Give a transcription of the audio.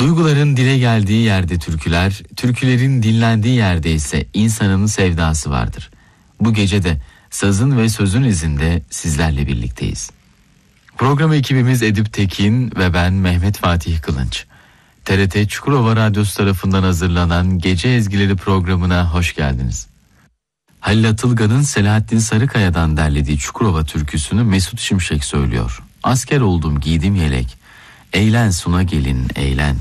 Duyguların dile geldiği yerde türküler, türkülerin dinlendiği yerde ise insanın sevdası vardır. Bu gece de sazın ve sözün izinde sizlerle birlikteyiz. Program ekibimiz Edip Tekin ve ben Mehmet Fatih Kılınç. TRT Çukurova Radyosu tarafından hazırlanan Gece Ezgileri programına hoş geldiniz. Halil Atılgan'ın Selahattin Sarıkaya'dan derlediği Çukurova türküsünü Mesut Şimşek söylüyor. Asker oldum giydim yelek, eğlen suna gelin eğlen.